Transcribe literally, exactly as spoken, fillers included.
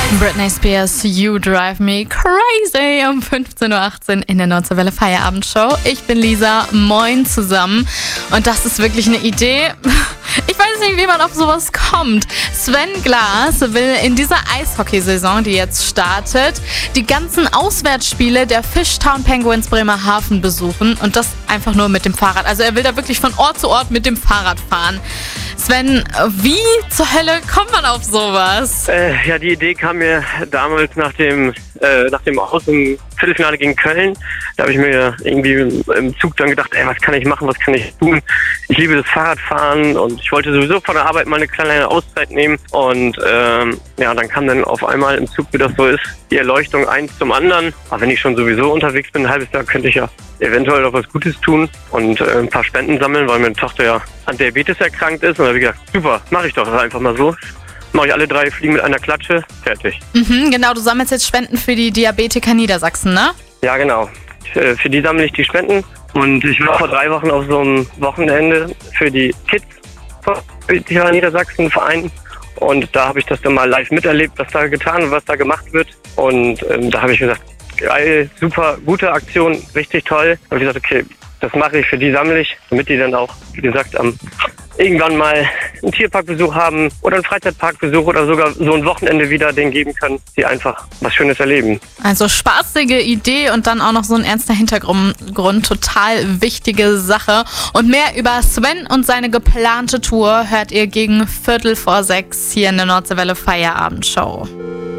Britney Spears, You Drive Me Crazy um fünfzehn Uhr achtzehn in der Nordwelle Feierabendshow. Ich bin Lisa, moin zusammen. Und das ist wirklich eine Idee. Ich weiß nicht, wie man auf sowas kommt. Sven Glas will in dieser Eishockeysaison, die jetzt startet, die ganzen Auswärtsspiele der Fishtown Penguins Bremerhaven besuchen und das einfach nur mit dem Fahrrad. Also er will da wirklich von Ort zu Ort mit dem Fahrrad fahren. Sven, wie zur Hölle kommt man auf sowas? Äh, ja, die Idee kam mir damals nach dem äh, nach dem Aus im Viertelfinale gegen Köln. Da habe ich mir irgendwie im, im Zug dann gedacht, ey, was kann ich machen, was kann ich tun? Ich liebe das Fahrradfahren und ich wollte sowieso von der Arbeit mal eine kleine Auszeit nehmen. Und ähm, ja, dann kam dann auf einmal im Zug, wie das so ist, die Erleuchtung eins zum anderen. Aber wenn ich schon sowieso unterwegs bin, ein halbes Jahr, könnte ich ja eventuell auch was Gutes tun und äh, ein paar Spenden sammeln, weil meine Tochter ja an Diabetes erkrankt ist. Und da habe ich gedacht, super, mache ich doch einfach mal so. Mache ich alle drei Fliegen mit einer Klatsche, fertig. Mhm, genau, du sammelst jetzt Spenden für die Diabetiker Niedersachsen, ne? Ja, genau. Für, für die sammle ich die Spenden. Und ich war vor drei Wochen auf so einem Wochenende für die Kids von Diabetiker Niedersachsen Verein. Und da habe ich das dann mal live miterlebt, was da getan und was da gemacht wird. Und ähm, da habe ich gesagt, geil, super, gute Aktion, richtig toll. Und ich gesagt, okay, das mache ich, für die sammle ich, damit die dann auch, wie gesagt, am irgendwann mal einen Tierparkbesuch haben oder einen Freizeitparkbesuch oder sogar so ein Wochenende wieder denen geben können, die einfach was Schönes erleben. Also spaßige Idee und dann auch noch so ein ernster Hintergrund, total wichtige Sache. Und mehr über Sven und seine geplante Tour hört ihr gegen Viertel vor sechs hier in der Nordwelle Feierabendshow.